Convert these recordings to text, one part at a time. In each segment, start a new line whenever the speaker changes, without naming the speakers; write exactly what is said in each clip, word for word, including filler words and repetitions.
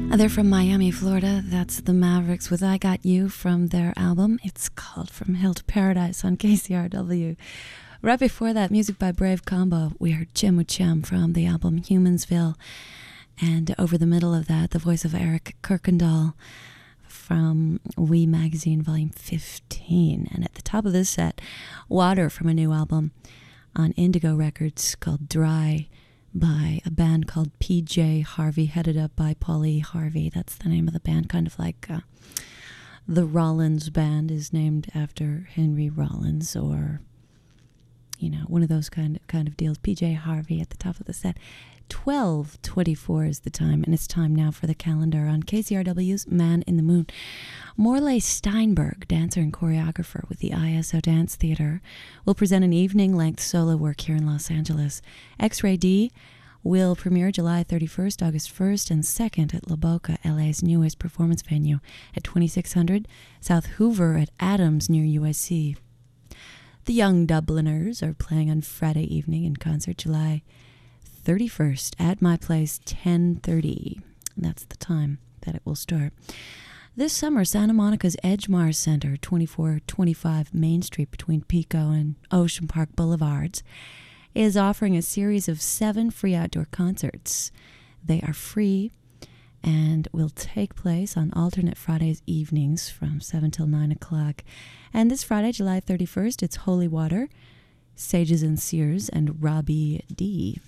They're from Miami, Florida. That's the Mavericks with I Got You from their album. It's called From Hell to Paradise on K C R W. Right before that, music by Brave Combo. We heard Chim Chim from the album Humansville. And over the middle of that, the voice of Eric Kirkendall from We Magazine, Volume fifteen. And at the top of this set, Water from a new album on Indigo Records called Dry, by a band called P J Harvey, headed up by Paulie Harvey. That's the name of the band, kind of like uh, the Rollins Band is named after Henry Rollins, or, you know, one of those kind of, kind of deals. P J Harvey at the top of the set. twelve twenty-four is the time, and it's time now for the calendar on K C R W's Man in the Moon. Morley Steinberg, dancer and choreographer with the I S O Dance Theater, will present an evening-length solo work here in Los Angeles. X-Ray D will premiere July thirty-first, August first, and second at La Boca, L A's newest performance venue, at twenty-six hundred South Hoover at Adams near U S C. The Young Dubliners are playing on Friday evening in concert July thirty-first at my place, ten thirty. That's the time that it will start. This summer, Santa Monica's Edgemar Center, twenty-four twenty-five Main Street between Pico and Ocean Park Boulevards, is offering a series of seven free outdoor concerts. They are free and will take place on alternate Fridays evenings from seven till nine o'clock. And this Friday, July thirty-first, it's Holy Water, Sages and Sears, and Robbie D.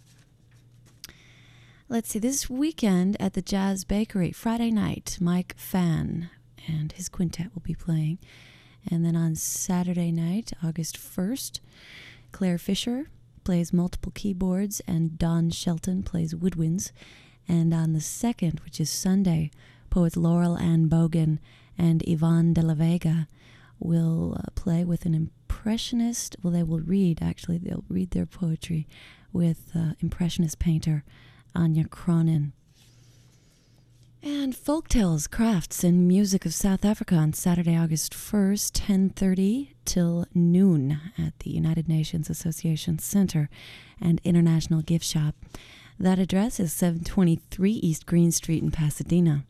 Let's see, this weekend at the Jazz Bakery, Friday night, Mike Fan and his quintet will be playing. And then on Saturday night, August first, Claire Fisher plays multiple keyboards and Don Shelton plays woodwinds. And on the second, which is Sunday, poets Laurel Ann Bogan and Yvonne de la Vega will uh, play with an impressionist, well, they will read, actually, they'll read their poetry with uh, impressionist painter Anya Cronin. And Folktales, Crafts, and Music of South Africa on Saturday, August first, ten thirty till noon at the United Nations Association Center and International Gift Shop. That address is seven twenty-three East Green Street in Pasadena.